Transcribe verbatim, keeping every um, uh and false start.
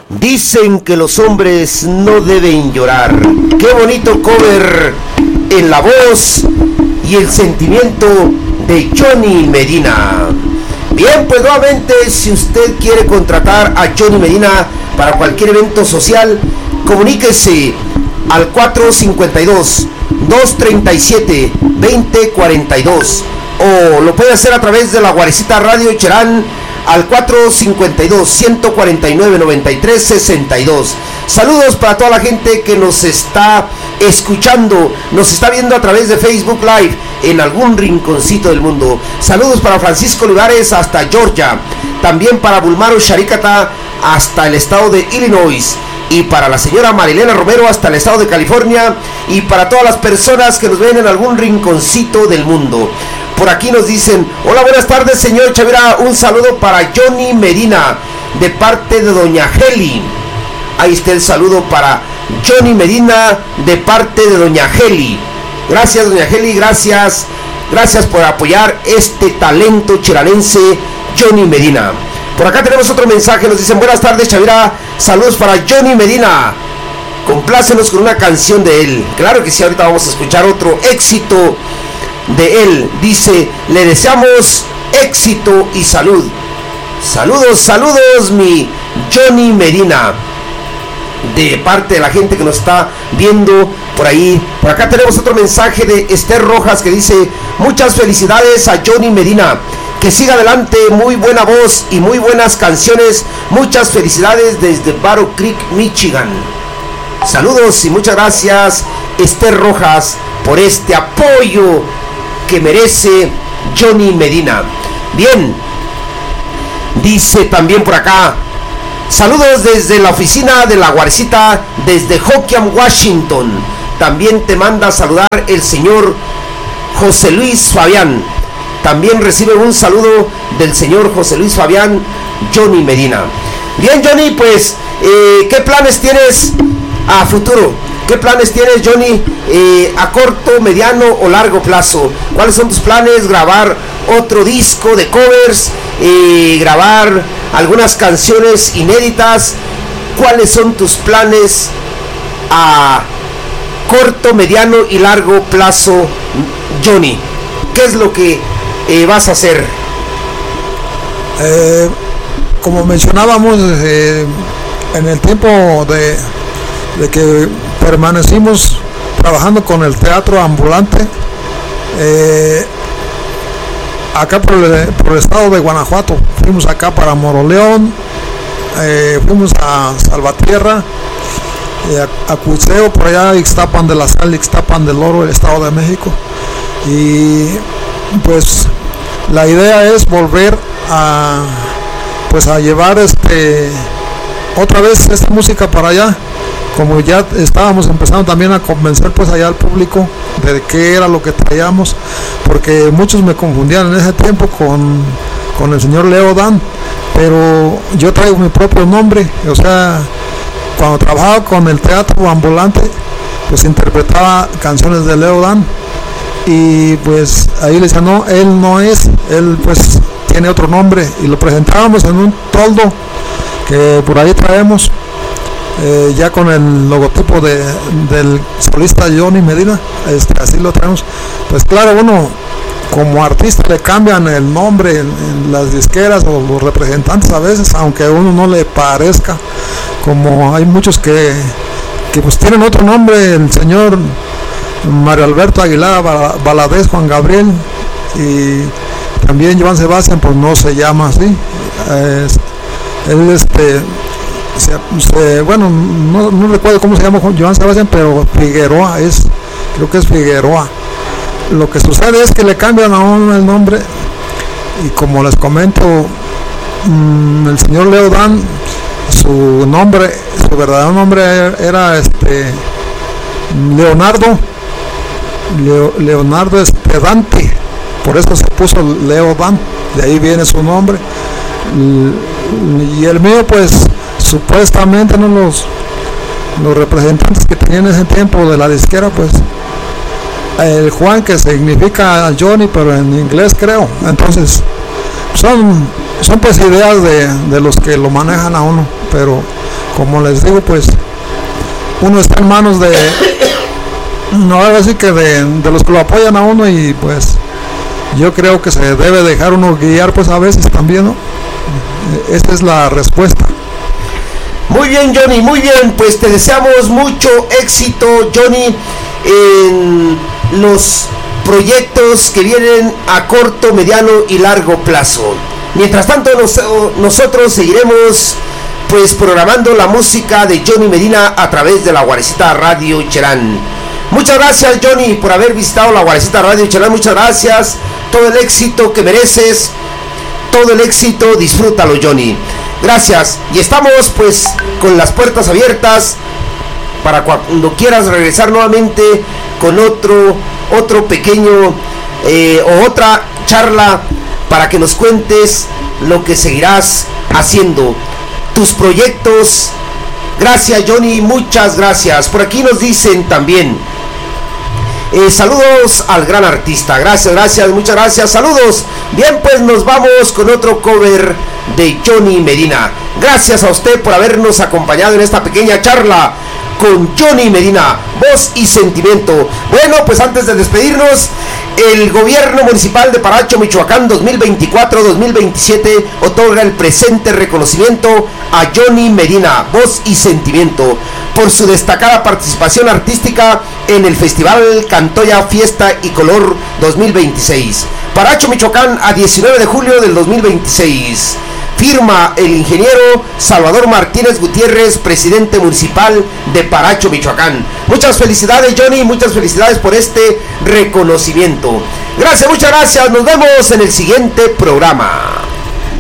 Dicen que los hombres no deben llorar. Qué bonito cover en la voz y el sentimiento de Johnny Medina. Bien, pues nuevamente, si usted quiere contratar a Johnny Medina para cualquier evento social, comuníquese al cuatro cinco dos, dos tres siete, dos cero cuatro dos, o lo puede hacer a través de la Guarecita Radio Cherán al cuatro cinco dos, uno cuatro nueve, nueve tres seis dos. Saludos para toda la gente que nos está escuchando, nos está viendo a través de Facebook Live en algún rinconcito del mundo. Saludos para Francisco Olivares hasta Georgia, también para Bulmaro Sharikata hasta el estado de Illinois, y para la señora Marilena Romero hasta el estado de California, y para todas las personas que nos ven en algún rinconcito del mundo. Por aquí nos dicen: hola, buenas tardes, señor Chavira, un saludo para Johnny Medina de parte de doña Heli. Ahí está el saludo para Johnny Medina de parte de doña Heli. Gracias, doña Heli, gracias, gracias por apoyar este talento chiranense, Johnny Medina. Por acá tenemos otro mensaje, nos dicen: buenas tardes, Chavira, saludos para Johnny Medina, complácenos con una canción de él. Claro que sí, ahorita vamos a escuchar otro éxito de él. Dice: le deseamos éxito y salud. Saludos, saludos, mi Johnny Medina, de parte de la gente que nos está viendo por ahí. Por acá tenemos otro mensaje de Esther Rojas que dice: muchas felicidades a Johnny Medina, que siga adelante, muy buena voz y muy buenas canciones. Muchas felicidades desde Battle Creek, Michigan. Saludos y muchas gracias, Esther Rojas, por este apoyo que merece Johnny Medina. Bien, dice también por acá: saludos desde la oficina de la Guarecita, desde Hoquiam, Washington. También te manda a saludar el señor José Luis Fabián. También recibe un saludo del señor José Luis Fabián, Johnny Medina. Bien, Johnny, pues, eh, ¿qué planes tienes a futuro? ¿Qué planes tienes, Johnny, eh, a corto, mediano o largo plazo? ¿Cuáles son tus planes? ¿Grabar otro disco de covers? Eh, ¿Grabar algunas canciones inéditas? ¿Cuáles son tus planes a corto, mediano y largo plazo, Johnny? ¿Qué es lo que eh, vas a hacer? Eh, como mencionábamos, eh, en el tiempo de, de que permanecimos trabajando con el teatro ambulante, eh, acá por el, por el estado de Guanajuato, fuimos acá para Moroleón, eh, fuimos a Salvatierra, eh, a, a Cuitseo, por allá Ixtapan de la Sal, Ixtapan del Oro, el estado de México. Y pues la idea es volver a pues a llevar este otra vez esta música para allá, como ya estábamos empezando también a convencer pues allá al público de qué era lo que traíamos, porque muchos me confundían en ese tiempo con, con el señor Leo Dan, pero yo traigo mi propio nombre. O sea, cuando trabajaba con el teatro ambulante, pues interpretaba canciones de Leo Dan, y pues ahí le decía: no, él no es, él pues tiene otro nombre, y lo presentábamos en un toldo que por ahí traemos, eh, ya con el logotipo de, del solista Johnny Medina, este, así lo traemos. Pues claro, uno como artista le cambian el nombre en, en las disqueras o los representantes a veces, aunque a uno no le parezca, como hay muchos que, que pues tienen otro nombre, el señor Mario Alberto Aguilar Valadez, Juan Gabriel, y también Joan Sebastián, pues no se llama así. Es, él este se, se, bueno, no, no recuerdo cómo se llama Joan Sebastián, pero Figueroa es, creo que es Figueroa. Lo que sucede es que le cambian a uno el nombre, y como les comento, mmm, el señor Leo Dan, su nombre, su verdadero nombre era este Leonardo Leo, Leonardo Espedante, por eso se puso Leo Dan, de ahí viene su nombre. Y el mío, pues supuestamente no los los representantes que tenían en ese tiempo de la disquera, pues el Juan, que significa Johnny, pero en inglés creo. Entonces son son pues ideas de, de los que lo manejan a uno, pero como les digo, pues uno está en manos de, no ahora sí que de, de los que lo apoyan a uno, y pues yo creo que se debe dejar uno guiar pues a veces también, ¿no? Esta es la respuesta. Muy bien, Johnny, muy bien, pues te deseamos mucho éxito, Johnny, en los proyectos que vienen a corto, mediano y largo plazo. Mientras tanto, nos, nosotros seguiremos pues programando la música de Johnny Medina a través de la Guarecita Radio Cherán. Muchas gracias, Johnny, por haber visitado la Guarecita Radio Cherán. Muchas gracias, todo el éxito que mereces, todo el éxito, disfrútalo, Johnny. Gracias, y estamos pues con las puertas abiertas para cuando quieras regresar nuevamente con otro otro pequeño eh, o otra charla para que nos cuentes lo que seguirás haciendo, tus proyectos. Gracias, Johnny, muchas gracias. Por aquí nos dicen también eh, saludos al gran artista. Gracias, gracias, muchas gracias, saludos. Bien, pues nos vamos con otro cover de Johnny Medina. Gracias a usted por habernos acompañado en esta pequeña charla con Johnny Medina, voz y sentimiento. Bueno, pues antes de despedirnos, el gobierno municipal de Paracho, Michoacán dos mil veinticuatro dos mil veintisiete otorga el presente reconocimiento a Johnny Medina, voz y sentimiento, por su destacada participación artística en el Festival Cantoya Fiesta y Color dos mil veintiséis. Paracho, Michoacán, a diecinueve de julio del dos mil veintiséis. Firma el ingeniero Salvador Martínez Gutiérrez, presidente municipal de Paracho, Michoacán. Muchas felicidades, Johnny, muchas felicidades por este reconocimiento. Gracias, muchas gracias. Nos vemos en el siguiente programa.